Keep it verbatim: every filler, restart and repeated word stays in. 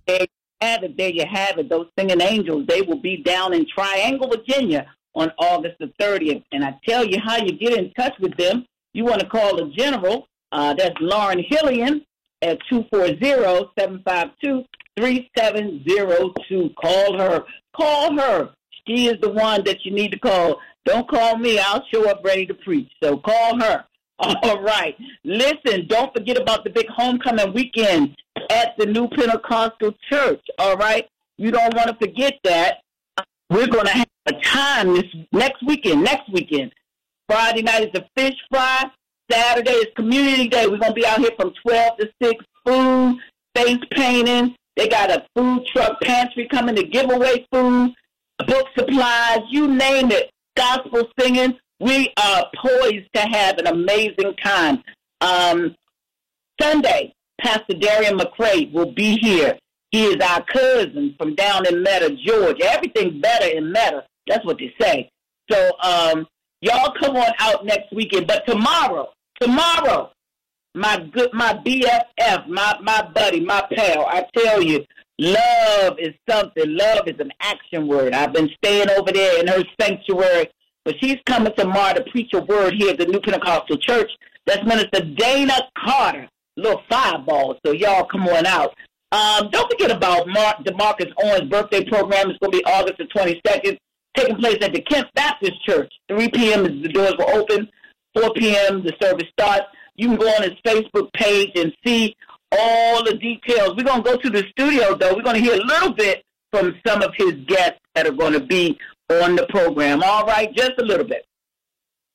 There you have it. There you have it. Those singing angels, they will be down in Triangle, Virginia on August the thirtieth. And I tell you how you get in touch with them. You want to call the general. Uh, that's Lauren Hillian at two four zero, seven five two, three seven zero two. Call her. Call her. She is the one that you need to call. Don't call me. I'll show up ready to preach. So call her. All right. Listen, don't forget about the big homecoming weekend at the New Pentecostal Church. All right. You don't want to forget that. We're going to have a time this next weekend. Next weekend. Friday night is the fish fry. Saturday is community day. We're going to be out here from twelve to six. Food, face painting. They got a food truck pantry coming to give away food, book supplies, you name it. Gospel singing. We are poised to have an amazing time. Um, Sunday, Pastor Darian McCray will be here. He is our cousin from down in Meta, Georgia. Everything's better in Meta. That's what they say. So um, y'all come on out next weekend. But tomorrow, tomorrow, my good, my B F F, my, my buddy, my pal, I tell you, love is something. Love is an action word. I've been staying over there in her sanctuary. But she's coming tomorrow to preach a word here at the New Pentecostal Church. That's Minister Dana Carter, little fireball. So y'all come on out. Um, don't forget about Mark DeMarcus Owens' birthday program. It's going to be August the twenty-second, taking place at the Kent Baptist Church. three p.m. is the doors will open. four p.m. the service starts. You can go on his Facebook page and see all the details. We're going to go to the studio, though. We're going to hear a little bit from some of his guests that are going to be on the program. All right, just a little bit.